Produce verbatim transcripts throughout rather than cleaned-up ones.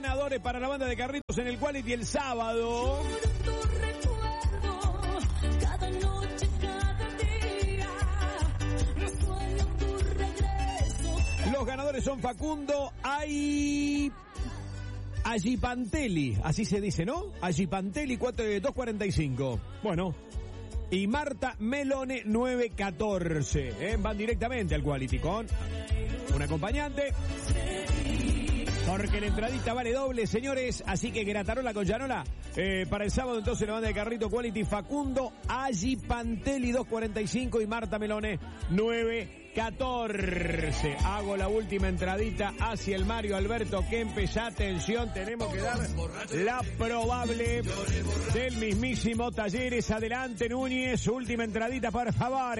ganadores para la banda de carritos en el Quality el sábado. Los ganadores son Facundo Ay... Agipantelli, así se dice, ¿no? Agipantelli doscientos cuarenta y cinco. Bueno, y Marta Melone novecientos catorce. ¿eh? Van directamente al Quality con un acompañante. Porque la entradita vale doble, señores. Así que Gratarola con Llanola. Eh, para el sábado, entonces, la banda de carrito Quality, Facundo Agipantelli doscientos cuarenta y cinco y Marta Melone novecientos catorce. Hago la última entradita hacia el Mario Alberto Kempes. Atención, tenemos que dar la probable del mismísimo Talleres. Adelante, Núñez. Última entradita, por favor.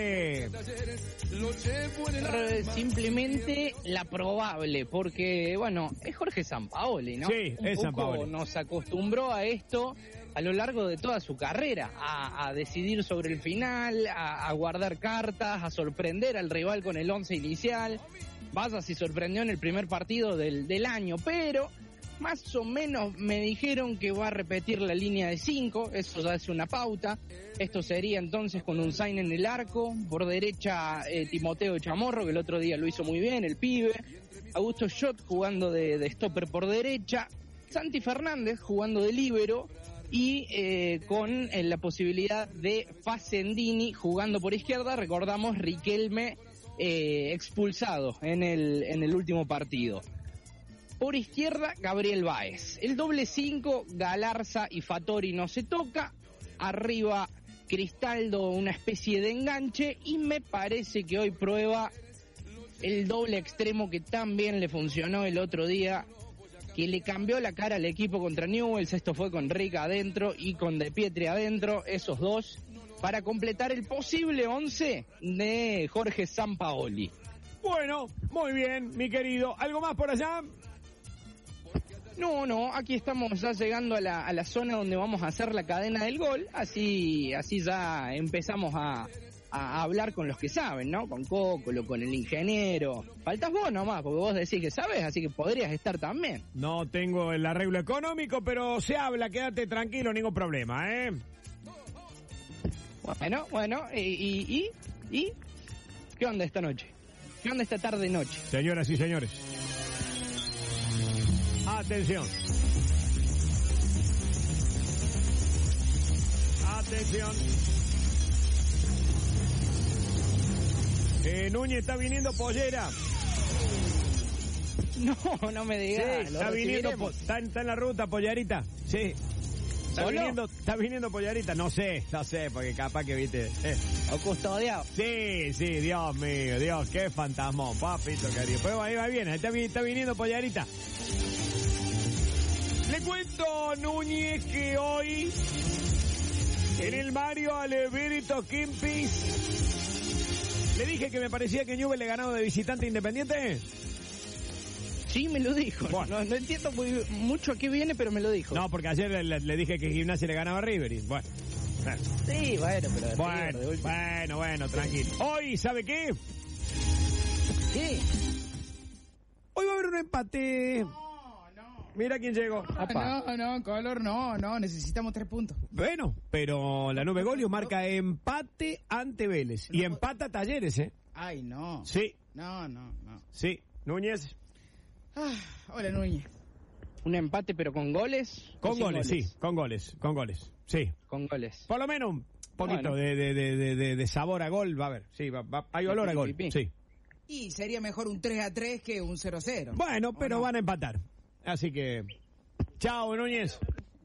Simplemente la probable, porque, bueno, es Jorge Sampaoli, ¿no? Sí, Un es poco Sampaoli. Nos acostumbró a esto a lo largo de toda su carrera, a, a decidir sobre el final, a, a guardar cartas, a sorprender al rival con el once inicial. Vaya si sorprendió en el primer partido del, del año, pero más o menos me dijeron que va a repetir la línea de cinco, eso ya es una pauta. Esto sería entonces con un Sain en el arco, por derecha eh, Timoteo Chamorro, que el otro día lo hizo muy bien, el pibe. Augusto Schott jugando de, de stopper por derecha, Santi Fernández jugando de líbero, y eh, con eh, la posibilidad de Facendini jugando por izquierda. Recordamos Riquelme eh, expulsado en el, en el último partido. Por izquierda, Gabriel Báez. El doble cinco, Galarza y Fattori no se toca. Arriba, Cristaldo, una especie de enganche. Y me parece que hoy prueba el doble extremo que tan bien le funcionó el otro día, que le cambió la cara al equipo contra Newell's. Esto fue con Rica adentro y con De Pietri adentro, esos dos, para completar el posible once de Jorge Sampaoli. Bueno, muy bien, mi querido. ¿Algo más por allá? No, no, aquí estamos ya llegando a la, a la zona donde vamos a hacer la cadena del gol, así, así ya empezamos a, a hablar con los que saben, ¿no? Con Cócolo, con el ingeniero. Faltas vos nomás, porque vos decís que sabes, así que podrías estar también. No tengo el arreglo económico, pero se habla, quédate tranquilo, ningún problema, ¿eh? Bueno, bueno, y, y, y, y, ¿qué onda esta noche? ¿Qué onda esta tarde-noche? Señoras y señores, atención. Atención. Eh, Núñez está viniendo pollera. No, no me digas. Sí, está viniendo, po- está, está en la ruta, pollarita. Sí. Está ¿Solo? viniendo, está viniendo pollarita. No sé, no sé, porque capaz que viste. Eh. O custodiado. Sí, sí, Dios mío, Dios, qué fantasmón, papito querido. Pero ahí va bien, está, vi- está viniendo pollarita. Le cuento, Núñez, que hoy en el Mario Alberto Kempes le dije que me parecía que Newell's le ganaba de visitante Independiente. Sí, me lo dijo. Bueno. No, no entiendo muy, mucho a qué viene, pero me lo dijo. No, porque ayer le, le dije que Gimnasia le ganaba a River y bueno. bueno. Sí, bueno, pero... de Bueno, de última. bueno, bueno, tranquilo. Hoy, ¿sabe qué? Sí. Hoy va a haber un empate. No, no. Mira quién llegó. No, no, color, no, no, necesitamos tres puntos. Bueno, pero la Nube Golio marca empate ante Vélez. Y empata Talleres, ¿eh? Ay, no. Sí, No, no, no. sí. Núñez. Ah, hola, Núñez. Un empate, pero con goles. Con ¿O sin goles, sí, con goles, con goles. Sí. Con goles. Por lo menos un poquito Bueno. de, de, de, de, de- de sabor a gol, va a haber. Sí, va, va- hay olor a gol. Pi, pi, pi. Sí. Y sería mejor un tres a tres que un cero a cero. Bueno, pero no? van a empatar. Así que. Chao, Núñez.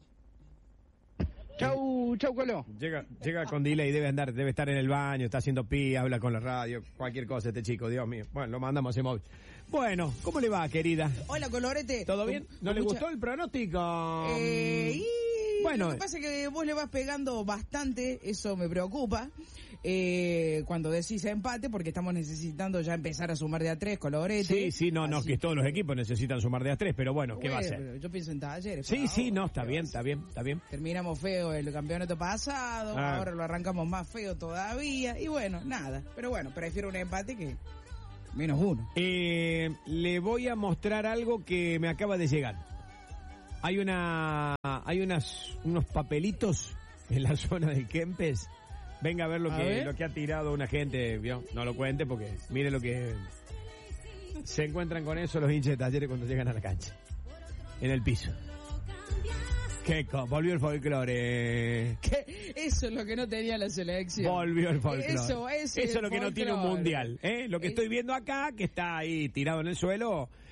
Chau, chau, Colo. Llega, llega con delay, debe andar, debe estar en el baño, está haciendo pi, habla con la radio, cualquier cosa este chico, Dios mío. Bueno, lo mandamos en móvil. Bueno, ¿cómo le va, querida? Hola, Colorete. ¿Todo bien? Con- ¿No con le mucha- gustó el pronóstico? Eh, y Bueno. lo que pasa es que vos le vas pegando bastante, eso me preocupa, eh, cuando decís empate, porque estamos necesitando ya empezar a sumar de a tres, Colorete. Sí, sí, no, no, Así que todos los equipos necesitan sumar de a tres, pero bueno, ¿qué va a Bueno, hacer? pero yo pienso en Talleres. Sí, por sí, ahora. no, está ¿Qué bien, va a está hacer? bien, está bien. Terminamos feo el campeonato pasado, Ah. ahora lo arrancamos más feo todavía, y bueno, nada. Pero bueno, prefiero un empate que menos uno. Eh, le voy a mostrar algo que me acaba de llegar. hay una, hay unas, unos papelitos en la zona del Kempes. Venga a ver lo A que, ver. lo que ha tirado una gente, ¿vio? No lo cuente porque mire lo que se encuentran con eso los hinchas de Talleres cuando llegan a la cancha. En el piso. Qué co- volvió el folclore. Que eso es lo que no tenía la selección. Volvió el folclore. Eso, ese Eso es lo que no tiene un folclore. mundial. ¿eh? Lo que Eh. estoy viendo acá, que está ahí tirado en el suelo,